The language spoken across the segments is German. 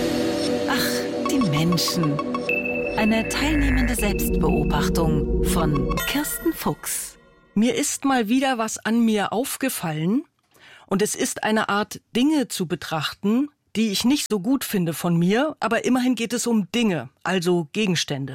Ach, die Menschen. Eine teilnehmende Selbstbeobachtung von Kirsten Fuchs. Mir ist mal wieder was an mir aufgefallen und es ist eine Art Dinge zu betrachten, die ich nicht so gut finde von mir, aber immerhin geht es um Dinge, also Gegenstände.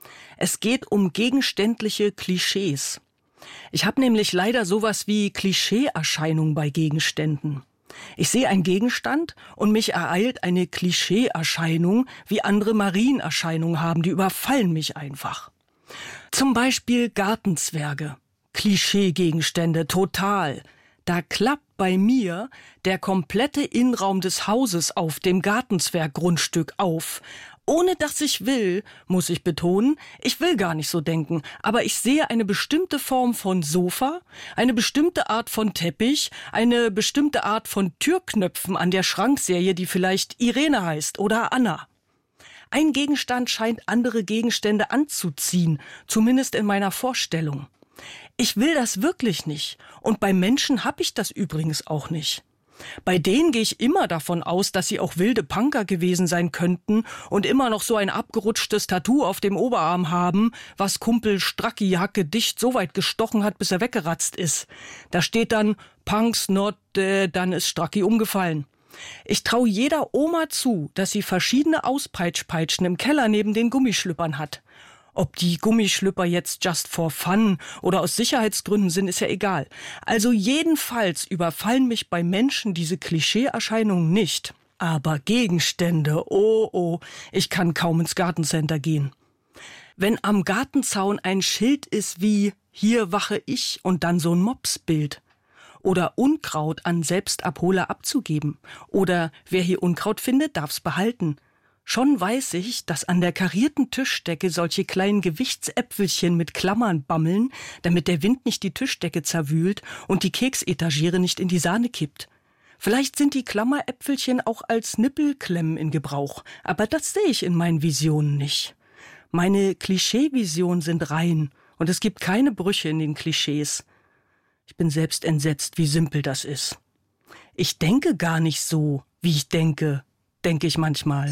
Es geht um gegenständliche Klischees. Ich habe nämlich leider sowas wie Klischeeerscheinung bei Gegenständen. Ich sehe einen Gegenstand und mich ereilt eine Klischeeerscheinung, wie andere Marienerscheinungen haben, die überfallen mich einfach. Zum Beispiel Gartenzwerge. Klischeegegenstände, total. Da klappt bei mir der komplette Innenraum des Hauses auf dem Gartenzwerggrundstück auf. Ohne dass ich will, muss ich betonen, ich will gar nicht so denken, aber ich sehe eine bestimmte Form von Sofa, eine bestimmte Art von Teppich, eine bestimmte Art von Türknöpfen an der Schrankserie, die vielleicht Irene heißt oder Anna. Ein Gegenstand scheint andere Gegenstände anzuziehen, zumindest in meiner Vorstellung. Ich will das wirklich nicht und bei Menschen habe ich das übrigens auch nicht. Bei denen gehe ich immer davon aus, dass sie auch wilde Punker gewesen sein könnten und immer noch so ein abgerutschtes Tattoo auf dem Oberarm haben, was Kumpel Stracki Hacke dicht so weit gestochen hat, bis er weggeratzt ist. Da steht dann Punks not, dann ist Stracki umgefallen. Ich traue jeder Oma zu, dass sie verschiedene Auspeitschpeitschen im Keller neben den Gummischlüppern hat. Ob die Gummischlüpper jetzt just for fun oder aus Sicherheitsgründen sind, ist ja egal. Also jedenfalls überfallen mich bei Menschen diese Klischeeerscheinungen nicht. Aber Gegenstände, oh, ich kann kaum ins Gartencenter gehen. Wenn am Gartenzaun ein Schild ist wie »Hier wache ich« und dann so ein Mopsbild. Oder Unkraut an Selbstabholer abzugeben. Oder wer hier Unkraut findet, darf's behalten. Schon weiß ich, dass an der karierten Tischdecke solche kleinen Gewichtsäpfelchen mit Klammern bammeln, damit der Wind nicht die Tischdecke zerwühlt und die Keksetagere nicht in die Sahne kippt. Vielleicht sind die Klammeräpfelchen auch als Nippelklemmen in Gebrauch, aber das sehe ich in meinen Visionen nicht. Meine Klischeevisionen sind rein und es gibt keine Brüche in den Klischees. Ich bin selbst entsetzt, wie simpel das ist. Ich denke gar nicht so, wie ich denke ich manchmal.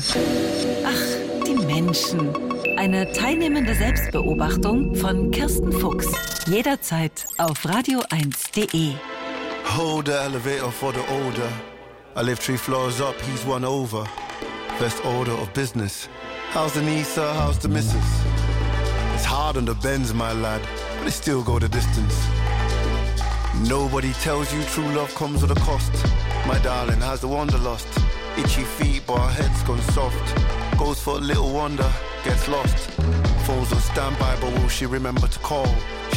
Ach, die Menschen. Eine teilnehmende Selbstbeobachtung von Kirsten Fuchs. Jederzeit auf radio1.de. Hold the elevator for the older. I live 3 floors up, he's 1 over. First order of business. How's the niece, how's the missus? It's hard on the Benz, my lad, but it still go the distance. Nobody tells you true love comes with a cost. My darling, has the wanderlust? Itchy feet, but our head's gone soft. Goes for a little wonder, gets lost. Phone's on standby, but will she remember to call?